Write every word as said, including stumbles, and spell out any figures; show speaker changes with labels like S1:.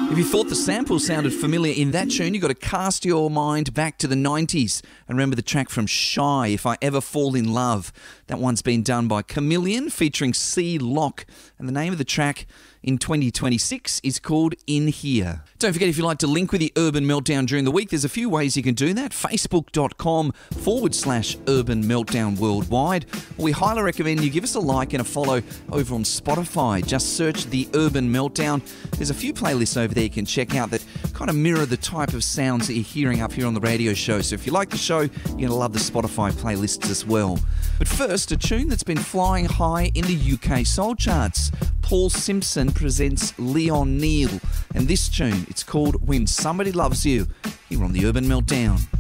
S1: If you thought the sample sounded familiar in that tune, you've got to cast your mind back to the nineties and remember the track from Shy, If I Ever Fall in Love. That one's been done by Chameleon featuring C Lock, and the name of the track in twenty twenty-six is called In Here. Don't forget, if you'd like to link with the Urban Meltdown during the week, there's a few ways you can do that. Facebook.com forward slash Urban Meltdown Worldwide. We highly recommend you give us a like and a follow over on Spotify. Just search the Urban Meltdown. There's a few playlists over there you can check out that kind of mirror the type of sounds that you're hearing up here on the radio show. So if you like the show, you're going to love the Spotify playlists as well. But first, a tune that's been flying high in the U K soul charts. Paul Simpson presents Leon Neal, and this tune, it's called When Somebody Loves You, here on the Urban Meltdown.